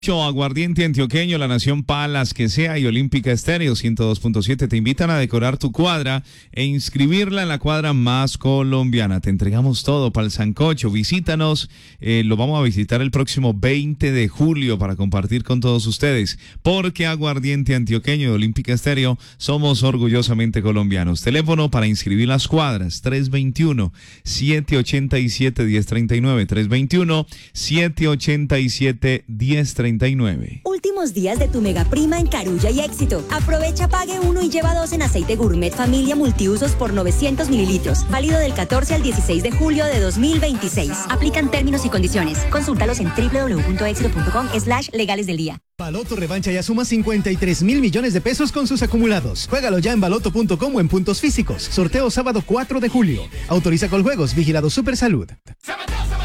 Aguardiente antioqueño, La Nación Palas que sea y Olímpica Estéreo 102.7 te invitan a decorar tu cuadra e inscribirla en la cuadra más colombiana. Te entregamos todo para el sancocho. Visítanos, lo vamos a visitar el próximo 20 de julio para compartir con todos ustedes, porque Aguardiente antioqueño y Olímpica Estéreo somos orgullosamente colombianos. Teléfono para inscribir las cuadras 321-787-1039, 321-787-1039. Últimos días de tu mega prima en Carulla y Éxito. Aprovecha, pague 1 y lleva 2 en aceite gourmet familia multiusos por 900 mililitros. Válido del 14 al 16 de julio de 2026. Aplican términos y condiciones. Consúltalos en www.exito.com/legales del día. Baloto revancha ya suma 53.000 millones de pesos con sus acumulados. Juégalo ya en baloto.com o en puntos físicos. Sorteo sábado 4 de julio. Autoriza Coljuegos, vigilado Supersalud.